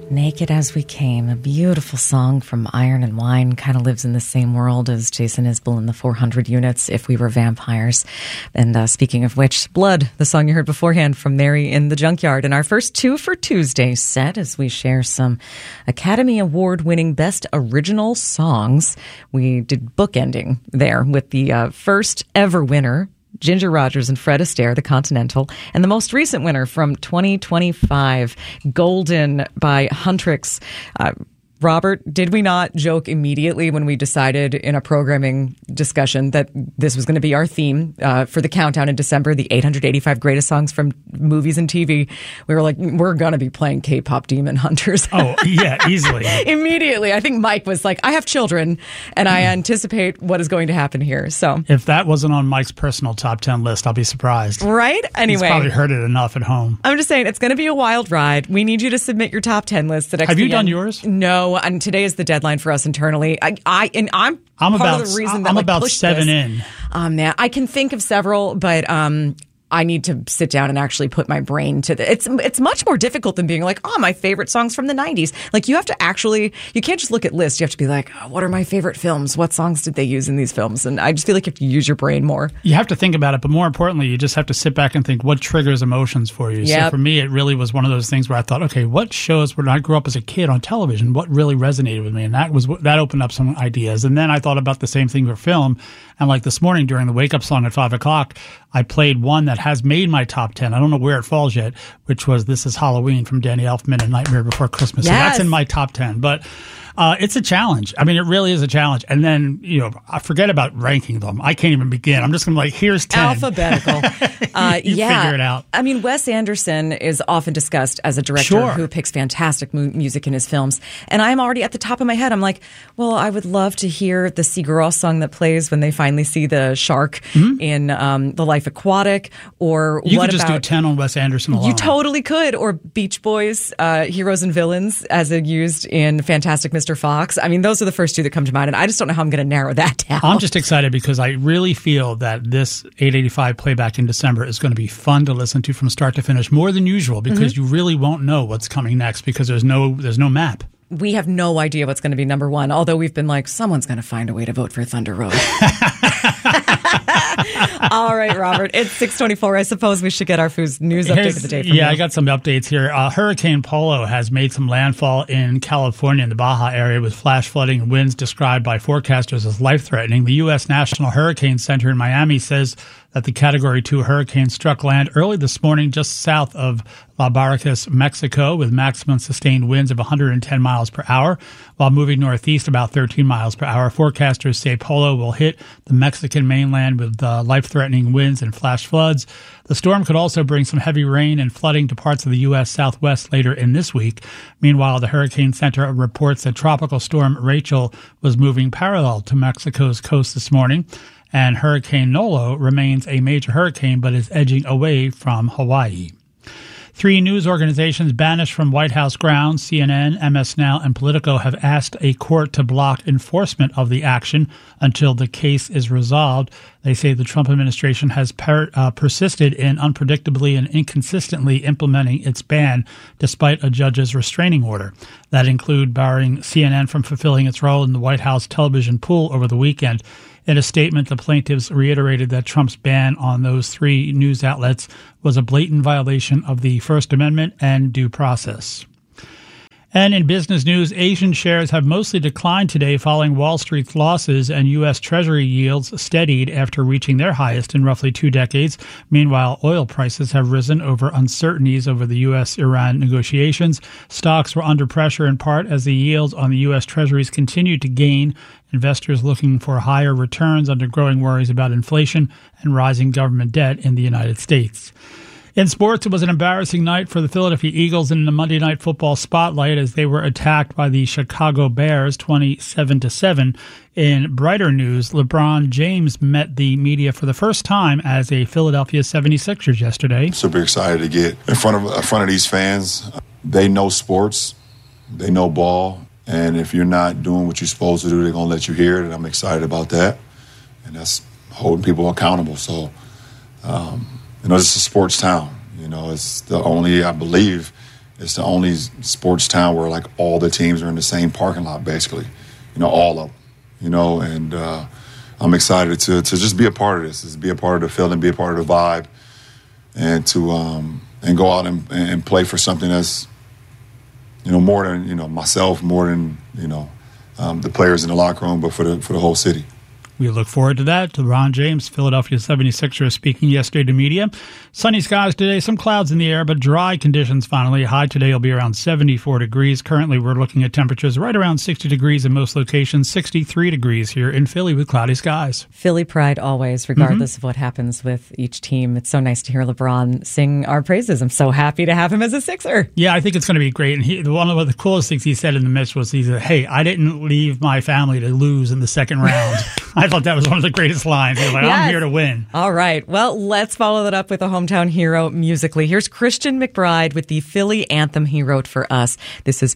Naked as We Came, a beautiful song from Iron and Wine, kind of lives in the same world as Jason Isbell in the 400 Units, If We Were Vampires. And speaking of which, Blood, the song you heard beforehand from Mary in the Junkyard. And our first Two for Tuesday set as we share some Academy Award-winning Best Original Songs. We did bookending there with the first ever winner, Ginger Rogers and Fred Astaire, The Continental, and the most recent winner from 2025, Golden by Huntrix. Robert, did we not joke immediately when we decided in a programming discussion that this was going to be our theme for the countdown in December, the 885 greatest songs from movies and TV? We were like, we're going to be playing K-pop Demon Hunters. Oh, yeah, easily. Immediately. I think Mike was like, I have children, and I anticipate what is going to happen here. So if that wasn't on Mike's personal top 10 list, I'll be surprised. Right? Anyway. He's probably heard it enough at home. I'm just saying, it's going to be a wild ride. We need you to submit your top 10 list. Have you done yours? No. And today is the deadline for us internally. I'm part of the reason that I'm about 7 in. Man, I can think of several, but I need to sit down and actually put my brain to it's much more difficult than being like, oh, my favorite songs from the 90s. Like, you have to actually, you can't just look at lists. You have to be like, oh, what are my favorite films? What songs did they use in these films? And I just feel like you have to use your brain more. You have to think about it, but more importantly, you just have to sit back and think what triggers emotions for you. Yep. So for me, it really was one of those things where I thought, okay, what shows when I grew up as a kid on television, what really resonated with me? And that opened up some ideas. And then I thought about the same thing for film. And like this morning during the wake up song at 5 o'clock, I played one that has made my top 10. I don't know where it falls yet, which was This Is Halloween from Danny Elfman and Nightmare Before Christmas. Yes. So that's in my top 10. But it's a challenge. I mean, it really is a challenge. And then, I forget about ranking them. I can't even begin. I'm just going to be like, here's 10. Alphabetical. You figure it out. I mean, Wes Anderson is often discussed as a director who picks fantastic music in his films. And I'm already at the top of my head. I'm like, well, I would love to hear the Sigur Rós song that plays when they finally see the shark in The Life Aquatic. Or you what could just about, do 10 on Wes Anderson alone. You totally could. Or Beach Boys, Heroes and Villains, as used in Fantastic Mr. Fox. I mean, those are the first two that come to mind, and I just don't know how I'm going to narrow that down. I'm just excited because I really feel that this 885 playback in December is going to be fun to listen to from start to finish, more than usual, because you really won't know what's coming next because there's no map. We have no idea what's going to be number one, although we've been like, someone's going to find a way to vote for Thunder Road. All right, Robert, it's 6:24. I suppose we should get our news update of the day from you. I got some updates here. Hurricane Polo has made some landfall in California in the Baja area with flash flooding and winds described by forecasters as life-threatening. The U.S. National Hurricane Center in Miami says that the Category 2 hurricane struck land early this morning just south of La Barracas, Mexico, with maximum sustained winds of 110 miles per hour, while moving northeast about 13 miles per hour. Forecasters say Polo will hit the Mexican mainland with life-threatening winds and flash floods. The storm could also bring some heavy rain and flooding to parts of the U.S. Southwest later in this week. Meanwhile, the Hurricane Center reports that Tropical Storm Rachel was moving parallel to Mexico's coast this morning, and Hurricane Nolo remains a major hurricane but is edging away from Hawaii. 3 news organizations banished from White House grounds, CNN, MS Now, and Politico, have asked a court to block enforcement of the action until the case is resolved. They say the Trump administration has persisted in unpredictably and inconsistently implementing its ban despite a judge's restraining order. That include barring CNN from fulfilling its role in the White House television pool over the weekend. In a statement, the plaintiffs reiterated that Trump's ban on those 3 news outlets was a blatant violation of the First Amendment and due process. And in business news, Asian shares have mostly declined today following Wall Street's losses, and U.S. Treasury yields steadied after reaching their highest in roughly 2 decades. Meanwhile, oil prices have risen over uncertainties over the U.S.-Iran negotiations. Stocks were under pressure in part as the yields on the U.S. Treasuries continued to gain, investors looking for higher returns under growing worries about inflation and rising government debt in the United States. In sports, it was an embarrassing night for the Philadelphia Eagles in the Monday Night Football spotlight as they were attacked by the Chicago Bears 27-7. In brighter news, LeBron James met the media for the first time as a Philadelphia 76ers yesterday. Super excited to get in front of these fans. They know sports, they know ball, and if you're not doing what you're supposed to do, they're going to let you hear it, and I'm excited about that. And that's holding people accountable. So, this is a sports town. It's the only, I believe, It's the only sports town where like all the teams are in the same parking lot, basically. All of them. And I'm excited to just be a part of this, be a part of the feeling, be a part of the vibe, and to and go out and play for something that's more than myself, more than the players in the locker room, but for the whole city. We look forward to that. LeBron James, Philadelphia 76ers, speaking yesterday to media. Sunny skies today, some clouds in the air, but dry conditions finally. High today will be around 74 degrees. Currently, we're looking at temperatures right around 60 degrees in most locations, 63 degrees here in Philly with cloudy skies. Philly pride always, regardless of what happens with each team. It's so nice to hear LeBron sing our praises. I'm so happy to have him as a Sixer. Yeah, I think it's going to be great. And one of the coolest things he said in the midst was, he said, "Hey, I didn't leave my family to lose in the second round." I thought that was one of the greatest lines. He was like, yes. I'm here to win. All right. Well, let's follow that up with a hometown hero musically. Here's Christian McBride with the Philly anthem he wrote for us. This is